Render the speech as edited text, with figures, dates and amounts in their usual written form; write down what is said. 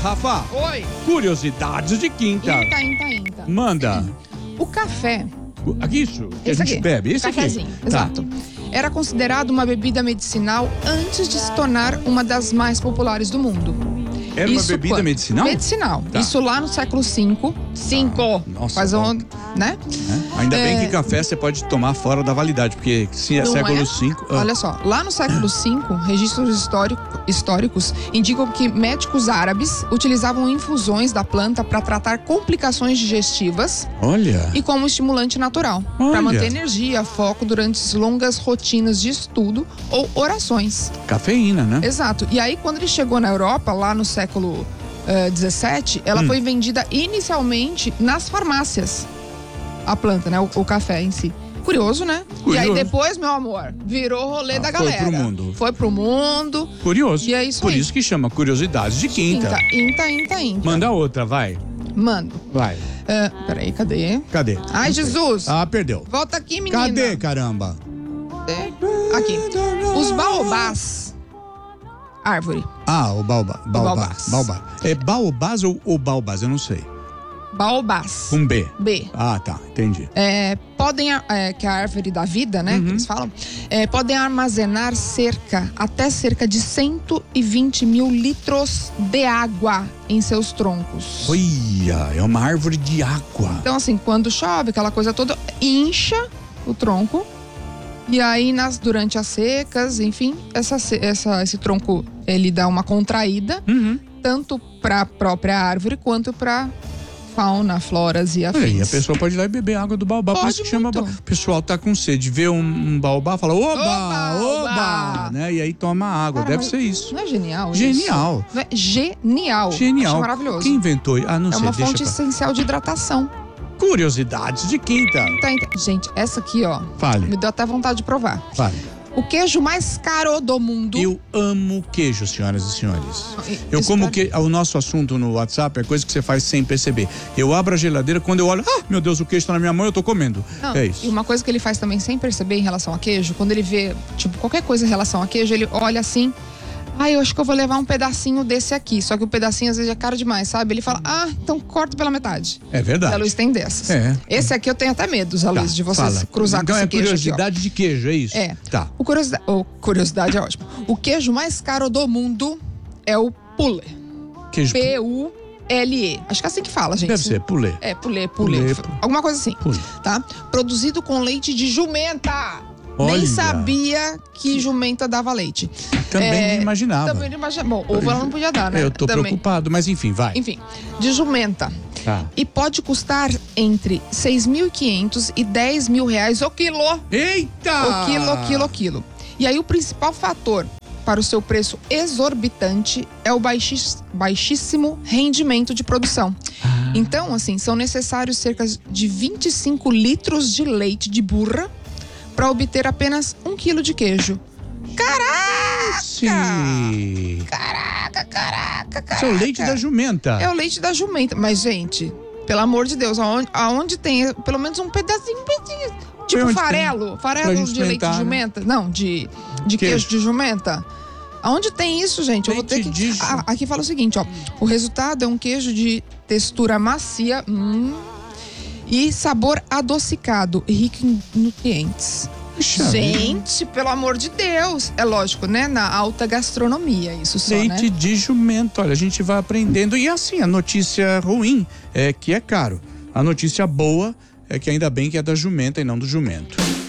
Rafa. Oi. Curiosidades de quinta. Inta. Manda. O café. Isso que Esse a gente aqui. bebe. Esse Cafezinho, aqui. exato. Era considerado uma bebida medicinal antes de se tornar uma das mais populares do mundo. Era uma bebida quando? medicinal? Medicinal. Tá. Isso lá no século V. Nossa, Faz bom. né? Ainda bem que café você pode tomar fora da validade, porque se é Não século é? V... Olha só, lá no século V, registros históricos indicam que médicos árabes utilizavam infusões da planta para tratar complicações digestivas Olha. e como estimulante natural, Olha. para manter energia, foco durante longas rotinas de estudo ou orações. Cafeína, né? Exato. E aí, quando ele chegou na Europa, lá no século XVII, ela foi vendida inicialmente nas farmácias. A planta, né? O café em si. Curioso, né? Curioso. E aí depois, meu amor, virou rolê da foi galera. pro mundo. Foi pro mundo. Curioso. E é isso Por aí. isso que chama curiosidades de quinta. Inta. Manda outra, vai. Mando. Vai. Peraí, cadê? Cadê? Ai, Jesus. Ah, perdeu. Volta aqui, menina. Cadê, caramba? Aqui. Os baobás. Árvore. Ah, o baobá. Baobás. Baobá. É baobás ou baobás? Eu não sei. Baobás. Com B. B. Ah, tá. Entendi. Podem, que é a árvore da vida, né? Que eles falam, podem armazenar até cerca de 120 mil litros de água em seus troncos. Olha, é uma árvore de água. Então, assim, quando chove, aquela coisa toda, incha o tronco. E aí, durante as secas, enfim, esse tronco, ele dá uma contraída, tanto para a própria árvore quanto para fauna, floras e afins. E a pessoa pode ir lá e beber água do baobá. Por isso que chama. O pessoal tá com sede, vê um baobá, fala oba, né? E aí toma água. Cara, deve ser isso. Não é genial? Genial. Isso? Não é genial. Genial. Acho maravilhoso. Quem inventou? Ah, não É sei. uma Deixa fonte pra... essencial de hidratação. Curiosidades de quinta. Gente, essa aqui, ó. Fale. Me deu até vontade de provar. Fale. O queijo mais caro do mundo. Eu amo queijo, senhoras e senhores. Eu Isso como pode- que o nosso assunto no WhatsApp é coisa que você faz sem perceber. Eu abro a geladeira, quando eu olho, meu Deus, o queijo tá na minha mão, eu tô comendo. Não, É E isso. uma coisa que ele faz também sem perceber em relação a queijo, quando ele vê, tipo, qualquer coisa em relação a queijo, ele olha assim. Eu acho que eu vou levar um pedacinho desse aqui. Só que o pedacinho às vezes é caro demais, sabe? Ele fala, então corta pela metade. É verdade. A Luiz tem dessas. É. Esse aqui eu tenho até medo, Zé Luiz, de você fala. cruzar Então com esse é queijo aqui, ó. curiosidade de queijo, é isso? É. Tá. Curiosidade é ótimo. O queijo mais caro do mundo é o Poulet. Queijo. P-U-L-E. Acho que é assim que fala, gente. Deve ser, poulet. Poulet. Poulet. Alguma coisa assim. Poulet. Tá? Produzido com leite de jumenta. Olha. Nem sabia que jumenta dava leite. Também não imaginava. Também não imaginava. Bom, ovo ela não podia dar, né? Eu tô Também. preocupado, mas enfim, vai. Enfim, de jumenta. Tá. E pode custar entre 6.500 e 10 mil reais o quilo. Eita! O quilo. E aí o principal fator para o seu preço exorbitante é o baixíssimo rendimento de produção. Então, assim, são necessários cerca de 25 litros de leite de burra para obter apenas 1 quilo de queijo. Caraca! Sim. Caraca! Isso é o leite da jumenta. É o leite da jumenta. Mas, gente, pelo amor de Deus, aonde tem pelo menos um pedacinho. Tipo onde farelo. Pra Farelo gente de leite experimentar, de né? jumenta. Não, de queijo de jumenta. Aonde tem isso, gente? Eu vou ter Leite que. de Aqui fala o seguinte, ó. O resultado é um queijo de textura macia e sabor adocicado e rico em nutrientes. Puxa Gente, pelo amor de Deus. É lógico, né? Na alta gastronomia, isso só, leite né? de jumento. Olha, a gente vai aprendendo. E assim, a notícia ruim é que é caro. A notícia boa é que ainda bem que é da jumenta e não do jumento.